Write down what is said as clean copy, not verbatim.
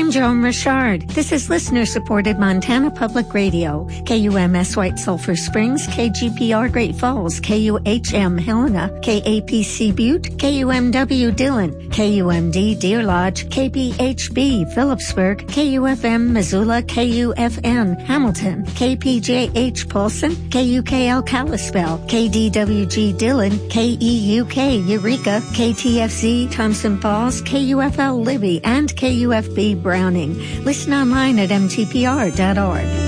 I'm Joan Richard. This is listener-supported Montana Public Radio. KUMS White Sulphur Springs, KGPR Great Falls, KUHM Helena, KAPC Butte, KUMW Dillon, KUMD Deer Lodge, KBHB Phillipsburg, KUFM Missoula, KUFN Hamilton, KPJH Polson, KUKL Kalispell, KDWG Dillon, KEUK Eureka, KTFZ Thompson Falls, KUFL Libby, and KUFB Browning. Listen online at mtpr.org.